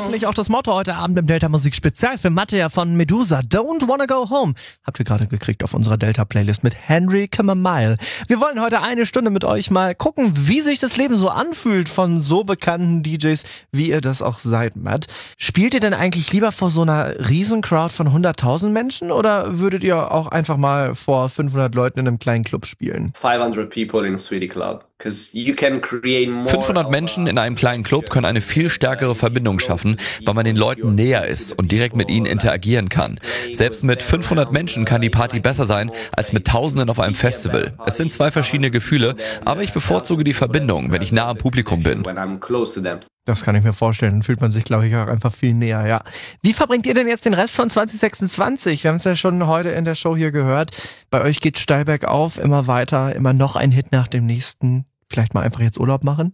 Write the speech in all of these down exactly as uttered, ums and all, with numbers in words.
hoffentlich auch das Motto heute Abend im Delta Musik Spezial für Mattea von Medusa. Don't Wanna Go Home. Habt ihr gerade gekriegt auf unserer Delta Playlist mit Henry Kammermile. Wir wollen heute eine Stunde mit euch mal gucken, wie sich das Leben so anfühlt von so bekannten D Js, wie ihr das auch seid, Matt. Spielt ihr denn eigentlich lieber vor so einer Riesencrowd von hunderttausend Menschen oder würdet ihr auch einfach mal vor fünfhundert Leuten in einem kleinen Club spielen? fünfhundert people in a Sweetie Club. fünfhundert Menschen in einem kleinen Club können eine viel stärkere Verbindung schaffen, weil man den Leuten näher ist und direkt mit ihnen interagieren kann. Selbst mit fünfhundert Menschen kann die Party besser sein als mit Tausenden auf einem Festival. Es sind zwei verschiedene Gefühle, aber ich bevorzuge die Verbindung, wenn ich nah am Publikum bin. Das kann ich mir vorstellen. Dann fühlt man sich, glaube ich, auch einfach viel näher, ja. Wie verbringt ihr denn jetzt den Rest von zwanzig sechsundzwanzig? Wir haben es ja schon heute in der Show hier gehört. Bei euch geht steil bergauf, immer weiter, immer noch ein Hit nach dem nächsten. Vielleicht mal einfach jetzt Urlaub machen?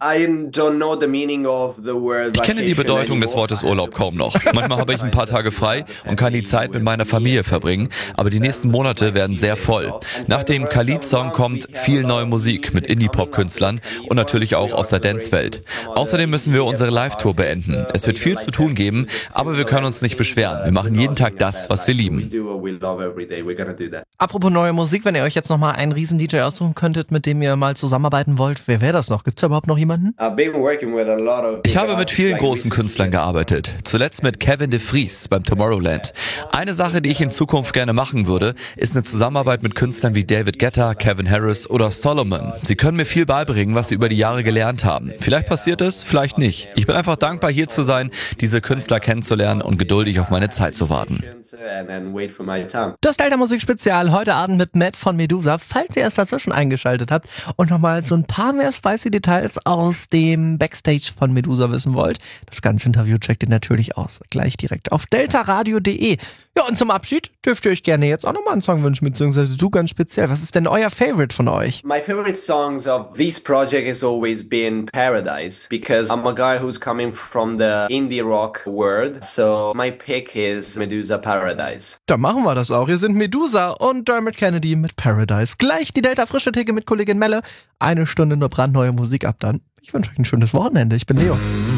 Ich kenne die Bedeutung des Wortes Urlaub kaum noch. Manchmal habe ich ein paar Tage frei und kann die Zeit mit meiner Familie verbringen, aber die nächsten Monate werden sehr voll. Nach dem Khalid-Song kommt viel neue Musik mit Indie-Pop-Künstlern und natürlich auch aus der Dance-Welt. Außerdem müssen wir unsere Live-Tour beenden. Es wird viel zu tun geben, aber wir können uns nicht beschweren. Wir machen jeden Tag das, was wir lieben. Apropos neue Musik, wenn ihr euch jetzt nochmal einen riesen D J aussuchen könntet, mit dem ihr mal zusammenarbeiten wollt, wer wäre das noch? Gibt es da überhaupt noch jemanden? Ich habe mit vielen großen Künstlern gearbeitet. Zuletzt mit Kevin de Vries beim Tomorrowland. Eine Sache, die ich in Zukunft gerne machen würde, ist eine Zusammenarbeit mit Künstlern wie David Guetta, Kevin Harris oder Solomon. Sie können mir viel beibringen, was sie über die Jahre gelernt haben. Vielleicht passiert es, vielleicht nicht. Ich bin einfach dankbar, hier zu sein, diese Künstler kennenzulernen und geduldig auf meine Zeit zu warten. Das Delta Musik Spezial heute Abend mit Matt von Medusa. Falls ihr erst dazwischen eingeschaltet habt und nochmal so ein paar mehr spicy Details aus dem Backstage von Medusa wissen wollt, das ganze Interview checkt ihr natürlich aus. Gleich direkt auf deltaradio punkt de. Ja, und zum Abschied dürft ihr euch gerne jetzt auch nochmal einen Song wünschen, beziehungsweise du ganz speziell. Was ist denn euer Favorite von euch? My favorite songs of this project has always been Paradise, because I'm a guy who's coming from the indie rock world, so my pick is Medusa Paradise. Dann machen wir das auch. Hier sind Medusa und Dermot Kennedy mit Paradise. Gleich die Delta Frische Theke mit Kollegin Melle. Eine Stunde nur brandneue Musik ab dann. Ich wünsche euch ein schönes Wochenende. Ich bin Leo.